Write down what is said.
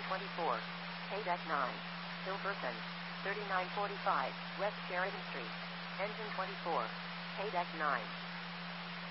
24. Haydeck 9. Hilverton. 3945 West Sheridan Street. Engine 24. Haydeck 9.